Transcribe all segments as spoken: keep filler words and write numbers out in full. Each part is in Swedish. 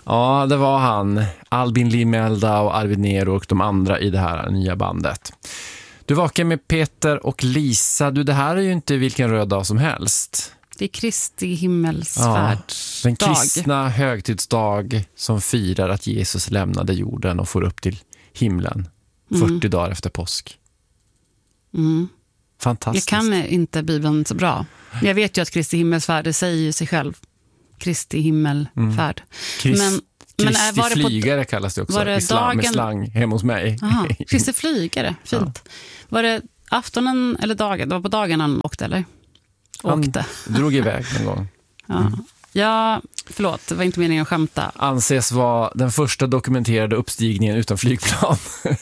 Ja, det var han. Albin Limelda och Arvid Nero och de andra i det här nya bandet. Du vakar med Peter och Lisa. Du, det här är ju inte vilken röd dag som helst. Det är Kristi himmelsfärdsdag. Ja, den kristna högtidsdag som firar att Jesus lämnade jorden och får upp till himlen fyrtio mm. dagar efter påsk. Mm. Fantastiskt. Jag kan inte Bibeln så bra. Jag vet ju att Kristi himmelsfärd, det säger ju sig själv. Kristi himmelfärd. Mm. Krist, men, Kristi men var det flygare på, kallas det också. Var det Islam, dagen... med slang hemma hos mig. Aha, Kristi flygare, fint. Ja. Var det aftonen eller dagen? Det var på dagen han åkte, eller? Åkte. Han drog iväg en gång. Ja. Mm. ja, förlåt, det var inte meningen att skämta. Anses vara den första dokumenterade uppstigningen utan flygplan.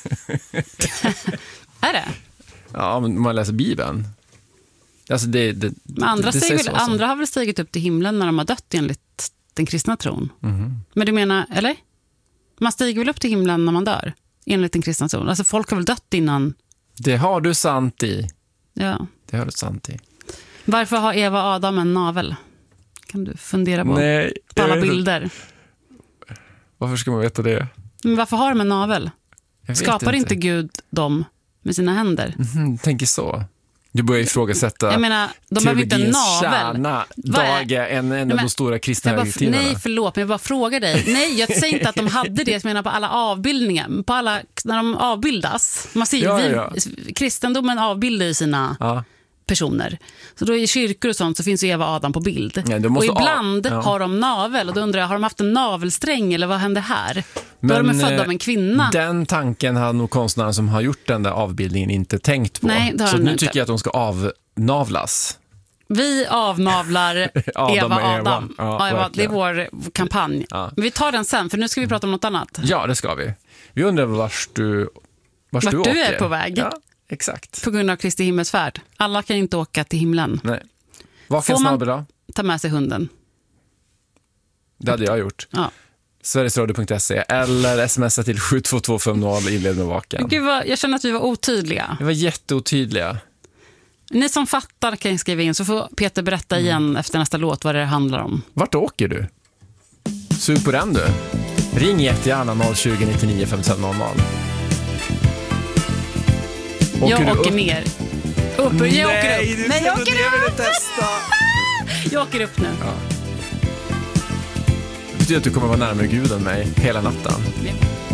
Är det? Ja, men man läser Bibeln. Alltså det, det, men andra, det, det väl, så andra har väl stigit upp till himlen när de har dött enligt den kristna tron. Mm. Men du menar, eller? Man stiger väl upp till himlen när man dör enligt den kristna tron. Alltså folk har väl dött innan. Det har du sant i. Ja. Det har du sant i. Varför har Eva och Adam en navel? Kan du fundera på, Nej, på alla bilder? Varför ska man veta det? Men varför har de en navel? Skapar inte. inte Gud dem med sina händer? Mm, tänker så. Du börjar ifrågasätta jag menar, de behöver inte en navel. Kärna, dagar, en, en av de stora kristna högtiderna. Nej, förlåt, men jag bara frågar dig. Nej, jag säger inte att de hade det. Jag menar på alla avbildningar. På alla, när de avbildas. Man ser ja, vi, ja. kristendomen avbildar ju sina ja. personer. Så då i kyrkor och sånt så finns ju Eva och Adam på bild. Ja, och ibland ja. har de navel. Och då undrar jag, har de haft en navelsträng eller vad hände här? Då men, är de födda av en kvinna. Den tanken har nog konstnären som har gjort den där avbildningen inte tänkt på. Nej, så nu inte. tycker jag att de ska avnavlas. Vi avnavlar Adam Eva och Eva. Adam. Ja, ja, det är vår kampanj. Ja. Men vi tar den sen, för nu ska vi prata om något annat. Ja, det ska vi. Vi undrar vars du, vars vart du, du åker. är på väg. Ja, exakt. På grund av Kristi himmelsfärd. Alla kan inte åka till himlen. Nej. Vakens snabbel då? Ta med sig hunden. Det hade jag gjort. Ja. Sverigesradio punkt se eller smsa till sju två två fem noll inled med vaken. Gud vad, jag känner att vi var otydliga. Det var jätteotydliga. Ni som fattar kan skriva in, så får Peter berätta igen mm. efter nästa låt vad det handlar om. Vart åker du? Sug på den du. Ring jättegärna noll tjugo nittionio femtiofem noll noll. Åker jag åker upp? ner. Upp, jag Nej, åker upp. Du Nej, jag åker upp. upp. Testa. Jag åker upp nu. Ja. Det betyder att du kommer vara närmare Gud än mig hela natten. Ja.